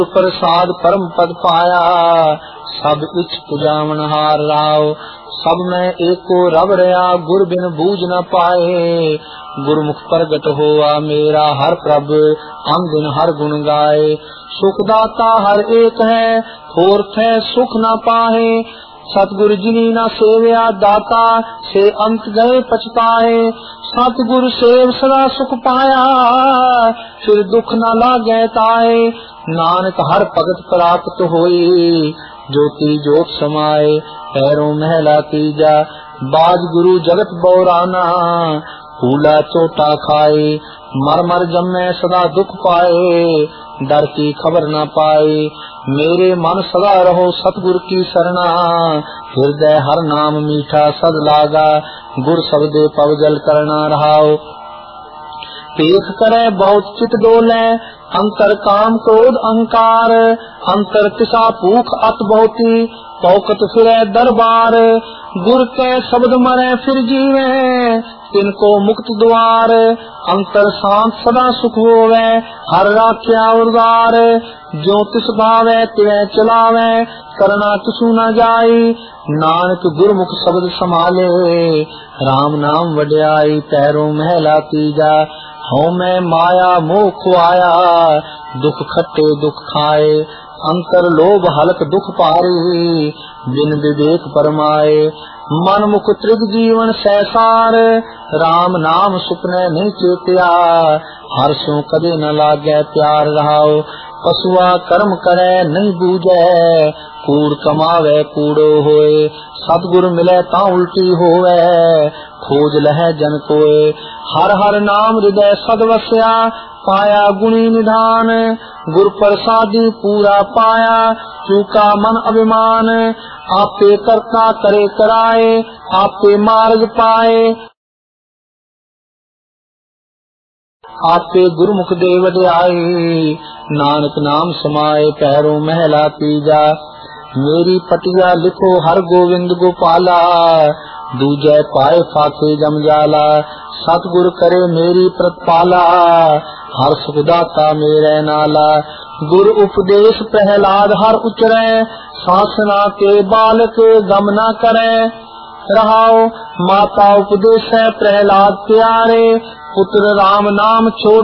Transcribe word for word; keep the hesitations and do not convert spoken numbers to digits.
प्रसाद परम पद पाया, सब इच्छ पुजावन हार राव। सब में एको रब रया, गुर बिन बूझ न पाए। गुरमुख प्रगट होआ मेरा हर प्रभ, अन दिन हर गुण गाए। सुखदाता हर एक है, होर थे सुख न पाए। सतगुरु जिनी न सेव्या दाता, से अंत गए पछताए। सतगुरु सेव सदा सुख पाया, फिर दुख न लागे ताए। नानक हर भगत प्राप्त होई, ज्योति जोत समाए। पैरों महला तीजा, बाज गुरु जगत बौराना। फूला चोटा खाए, मर मर जम्मे सदा दुख पाए। डर की खबर न पाए, मेरे मन सदा रहो सतगुरु की सरना। हृदय हर नाम मीठा सद लागा, गुर शब्दे पवजल करना रहाओ। पेख करे बहुत चित डोले, अंतर काम क्रोध अहंकार। अंतर तिसा भूख अत बहुती, पौकत फिरे दरबार। गुर के शब्द मरे फिर जीवे, तिनको मुक्त द्वार। अंतर शांत सदा सुख होवे, हर राख्या उर्गार। जो तिस भावे तिवे चलावे, करना किसु न जाई। नानक गुरमुख शब्द संभाले, राम नाम वड्याई। पैरों महला तीजा, हूँ मैं माया मोह खुआया। दुख खट्टे दुख खाए, अंतर लोभ हलक दुख पारी। बिन विवेक परमाए, मन मुख त्रिग जीवन सैसार। राम नाम सुपने नहीं चेतिया, हर्षों कदे न लागे प्यार रहाओ। पशुआ कर्म करे नहीं बूझे, कूड़ कमावे कूड़ो होए। सतगुरु मिले ता उल्टी होवे, खोज लहे जन कोए। हर हर नाम हृदय सद वस्या, पाया गुणी निधान। गुर प्रसादी पूरा पाया, चूका मन अभिमान। आपे करता करे कराए, आपे मार्ग पाए। आपे गुरुमुख देव दयाई, नानक नाम समाए। पैरों महला तीजा, मेरी पटिया लिखो हर गोविंद गोपाला। दूजे पाए फाके जम जाला, सतगुर करे मेरी प्रतिपाला। हर सुखदाता मेरे नाला, गुर उपदेश प्रहलाद हर उचरे। शासना के बालक गम न करे, रहाओ। माता उपदेश है प्रहलाद प्यारे। पुत्र राम नाम छोड़